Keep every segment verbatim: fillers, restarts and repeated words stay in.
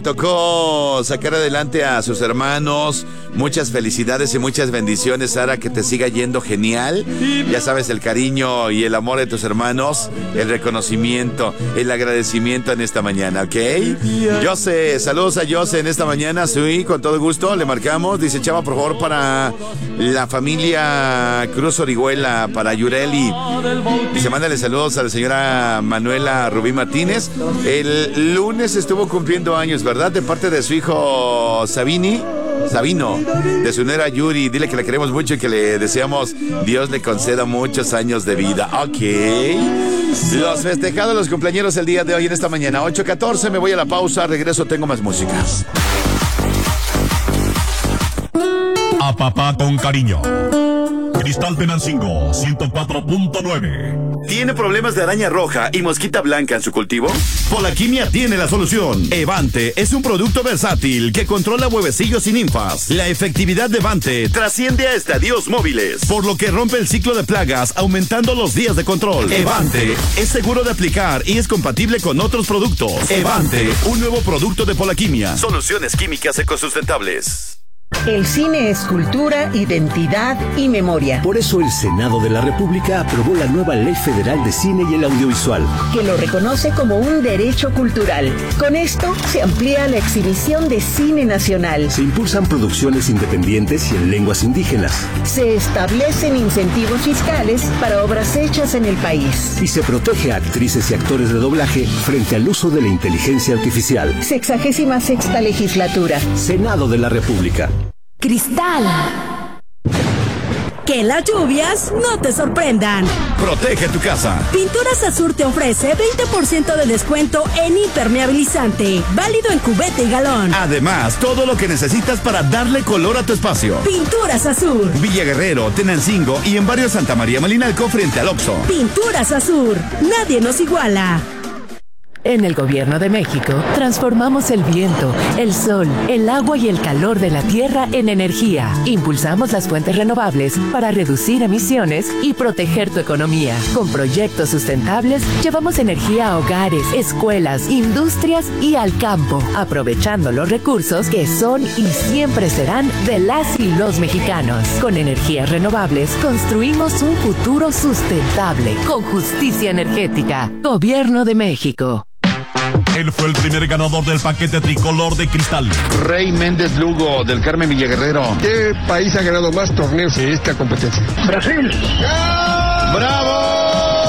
Tocó sacar adelante a sus hermanos. Muchas felicidades y muchas bendiciones, Sara, que te siga yendo genial. Ya sabes, el cariño y el amor de tus hermanos, el reconocimiento, el agradecimiento en esta mañana, ¿ok? Jose, saludos a Jose en esta mañana, sí, con todo gusto, le marcamos. Dice, Chava, por favor, para la familia Cruz Orihuela, para Yureli. Dice, mándale saludos a la señora Manuela Rubí Martínez. El lunes estuvo cumpliendo años, ¿verdad? De parte de su hijo Sabini, Sabino, de su nuera Yuri. Dile que la queremos mucho y que le deseamos Dios le conceda muchos años de vida. Ok. Los festejados, los cumpleaños el día de hoy en esta mañana. ocho catorce, me voy a la pausa, regreso, tengo más música. A papá con cariño. Cristal Tenancingo ciento cuatro punto nueve. ¿Tiene problemas de araña roja y mosquita blanca en su cultivo? Polaquimia tiene la solución. Evante es un producto versátil que controla huevecillos y ninfas. La efectividad de Evante Trasciende a estadios móviles, por lo que rompe el ciclo de plagas, aumentando los días de control. Evante es seguro de aplicar y es compatible con otros productos. Evante, un nuevo producto de Polaquimia. Soluciones químicas ecosustentables. El cine es cultura, identidad y memoria. Por eso el Senado de la República aprobó la nueva Ley Federal de Cine y el Audiovisual, que lo reconoce como un derecho cultural. Con esto se amplía la exhibición de cine nacional. Se impulsan producciones independientes y en lenguas indígenas. Se establecen incentivos fiscales para obras hechas en el país. Y se protege a actrices y actores de doblaje frente al uso de la inteligencia artificial. Sexagésima sexta legislatura. Senado de la República. Cristal. Que las lluvias no te sorprendan. Protege tu casa. Pinturas Azur te ofrece veinte por ciento de descuento en impermeabilizante, válido en cubeta y galón. Además, todo lo que necesitas para darle color a tu espacio. Pinturas Azur. Villa Guerrero, Tenancingo y en barrio Santa María Malinalco frente al Oxxo. Pinturas Azur. Nadie nos iguala. En el Gobierno de México, transformamos el viento, el sol, el agua y el calor de la tierra en energía. Impulsamos las fuentes renovables para reducir emisiones y proteger tu economía. Con proyectos sustentables, llevamos energía a hogares, escuelas, industrias y al campo, aprovechando los recursos que son y siempre serán de las y los mexicanos. Con energías renovables, construimos un futuro sustentable, con justicia energética. Gobierno de México. Él fue el primer ganador del paquete tricolor de Cristal. Rey Méndez Lugo, del Carmen Villaguerrero. ¿Qué país ha ganado más torneos en esta competencia? Brasil. ¡Bravo!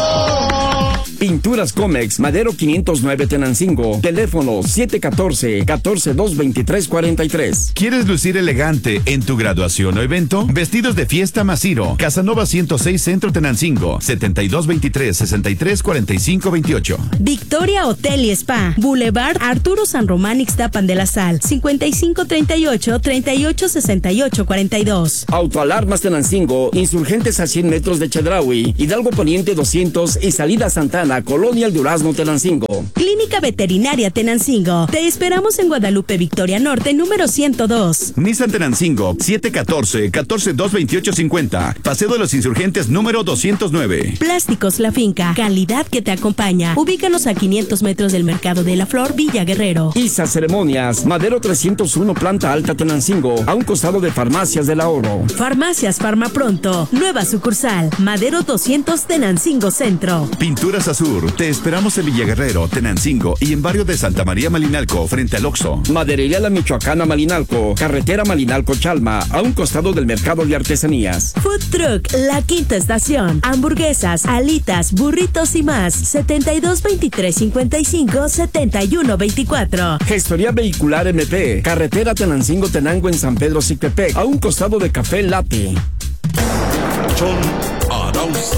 Pinturas Comex, Madero quinientos nueve Tenancingo. Teléfono siete uno cuatro, uno cuatro dos, dos tres cuatro tres. ¿Quieres lucir elegante en tu graduación o evento? Vestidos de fiesta Masiro. Casanova ciento seis Centro Tenancingo. setenta y dos veintitrés, sesenta y tres cuarenta y cinco veintiocho. Victoria Hotel y Spa. Boulevard Arturo San Román Ixtapan de la Sal. cincuenta y cinco treinta y ocho, treinta y ocho sesenta y ocho cuarenta y dos. Autoalarmas Tenancingo. Insurgentes a cien metros de Chedraui. Hidalgo Poniente doscientos y Salida Santana, Colonia El Durazno, Tenancingo. Clínica Veterinaria Tenancingo. Te esperamos en Guadalupe Victoria Norte, número ciento dos. Nissan Tenancingo, siete uno cuatro, uno cuatro dos, veintiocho cincuenta. Paseo de los Insurgentes, número doscientos nueve. Plásticos La Finca. Calidad que te acompaña. Ubícanos a quinientos metros del Mercado de la Flor, Villa Guerrero. Isa Ceremonias. Madero trescientos uno, Planta Alta, Tenancingo. A un costado de Farmacias del Ahorro. Farmacias Farma Pronto. Nueva sucursal. Madero doscientos, Tenancingo Centro. Pinturas Azur. Te esperamos en Villaguerrero, Tenancingo y en barrio de Santa María Malinalco, frente al Oxxo. Maderería La Michoacana Malinalco, carretera Malinalco-Chalma, a un costado del Mercado de Artesanías. Food Truck La Quinta Estación. Hamburguesas, alitas, burritos y más. setenta y dos veintitrés cincuenta y cinco, setenta y uno veinticuatro. Gestoría Vehicular M P, carretera Tenancingo-Tenango en San Pedro Sictepec, a un costado de Café Latte. John Arauza.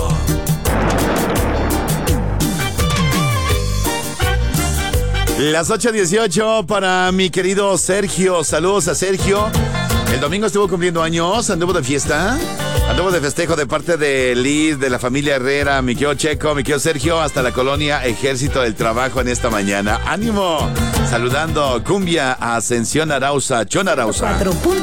Las ocho dieciocho para mi querido Sergio. Saludos a Sergio. El domingo estuvo cumpliendo años, anduvo de fiesta, anduvo de festejo de parte de Liz, de la familia Herrera, mi querido Checo, mi querido Sergio, hasta la colonia Ejército del Trabajo en esta mañana. ¡Ánimo! Saludando cumbia a Ascensión Arauza, Chon Arauza. cuatro punto